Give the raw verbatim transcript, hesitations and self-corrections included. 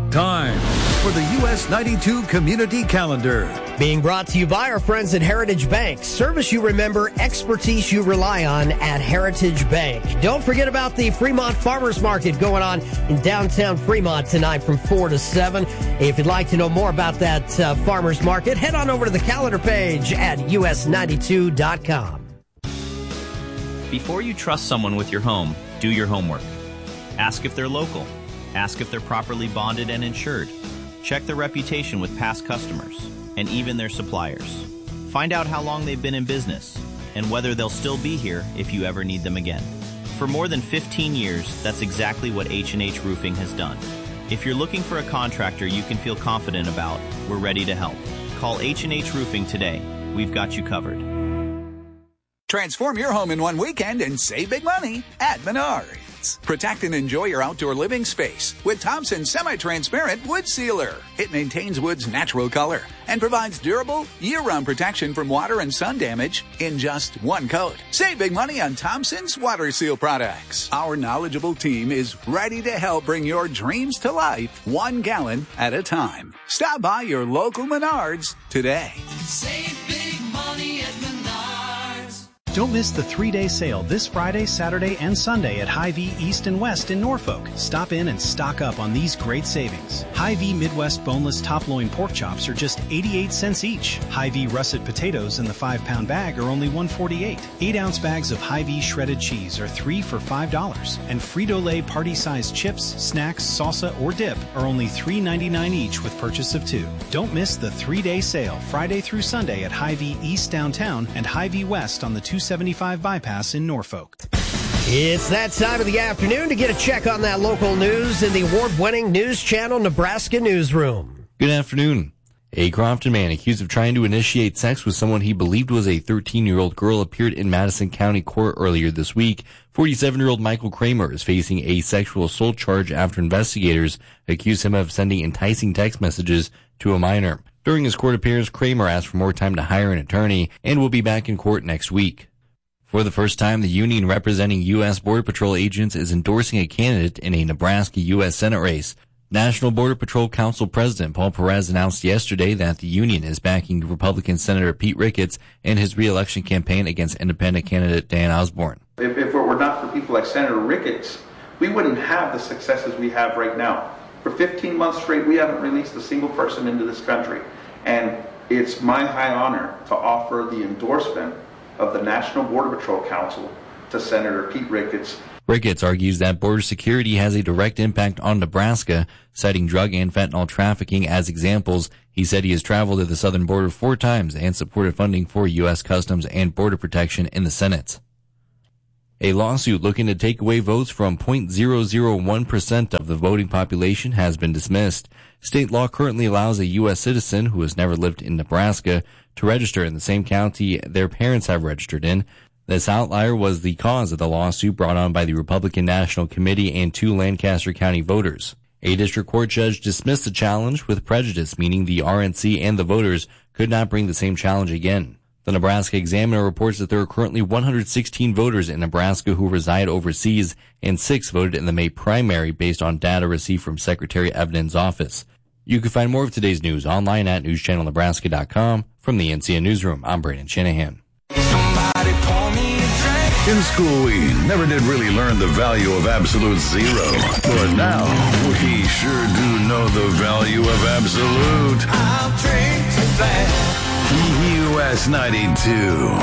Time for the U S ninety-two Community Calendar. Being brought to you by our friends at Heritage Bank. Service you remember, expertise you rely on at Heritage Bank. Don't forget about the Fremont Farmers Market going on in downtown Fremont tonight from four to seven. If you'd like to know more about that uh, farmers market, head on over to the calendar page at U S ninety-two dot com. Before you trust someone with your home, do your homework. Ask if they're local. Ask if they're properly bonded and insured. Check their reputation with past customers and even their suppliers. Find out how long they've been in business and whether they'll still be here if you ever need them again. For more than fifteen years, that's exactly what H and H Roofing has done. If you're looking for a contractor you can feel confident about, we're ready to help. Call H and H Roofing today. We've got you covered. Transform your home in one weekend and save big money at Menards. Protect and enjoy your outdoor living space with Thompson's semi-transparent wood sealer. It maintains wood's natural color and provides durable, year-round protection from water and sun damage in just one coat. Save big money on Thompson's water seal products. Our knowledgeable team is ready to help bring your dreams to life one gallon at a time. Stop by your local Menards today. Save big money at Menards. Don't miss the three-day sale this Friday, Saturday, and Sunday at Hy-Vee East and West in Norfolk. Stop in and stock up on these great savings. Hy-Vee Midwest boneless top loin pork chops are just eighty-eight cents each. Hy-Vee russet potatoes in the five-pound bag are only one forty-eight. Eight-ounce bags of Hy-Vee shredded cheese are three for five dollars. And Frito-Lay party-sized chips, snacks, salsa, or dip are only three ninety-nine each with purchase of two. Don't miss the three-day sale Friday through Sunday at Hy-Vee East downtown and Hy-Vee West on the two seventy-five bypass in Norfolk. It's that time of the afternoon to get a check on that local news in the award-winning News Channel Nebraska Newsroom. Good afternoon. A Crofton man accused of trying to initiate sex with someone he believed was a thirteen-year-old girl appeared in Madison County Court earlier this week. forty-seven-year-old Michael Kramer is facing a sexual assault charge after investigators accused him of sending enticing text messages to a minor. During his court appearance, Kramer asked for more time to hire an attorney and will be back in court next week. For the first time, the union representing U S Border Patrol agents is endorsing a candidate in a Nebraska U S Senate race. National Border Patrol Council President Paul Perez announced yesterday that the union is backing Republican Senator Pete Ricketts in his re-election campaign against independent candidate Dan Osborne. If, if it were not for people like Senator Ricketts, we wouldn't have the successes we have right now. For fifteen months straight, we haven't released a single person into this country. And it's my high honor to offer the endorsement of the National Border Patrol Council to Senator Pete Ricketts. Ricketts argues that border security has a direct impact on Nebraska, citing drug and fentanyl trafficking as examples. He said he has traveled to the southern border four times and supported funding for U S Customs and Border Protection in the Senate. A lawsuit looking to take away votes from zero point zero zero one percent of the voting population has been dismissed. State law currently allows a U S citizen who has never lived in Nebraska to register in the same county their parents have registered in. This outlier was the cause of the lawsuit brought on by the Republican National Committee and two Lancaster County voters. A district court judge dismissed the challenge with prejudice, meaning the R N C and the voters could not bring the same challenge again. The Nebraska Examiner reports that there are currently one hundred sixteen voters in Nebraska who reside overseas, and six voted in the May primary based on data received from Secretary Evanen's office. You can find more of today's news online at news channel nebraska dot com. From the N C N Newsroom, I'm Brandon Shanahan. In school, we never did really learn the value of absolute zero. But now, we sure do know the value of absolute. I'll drink to that. U S ninety-two.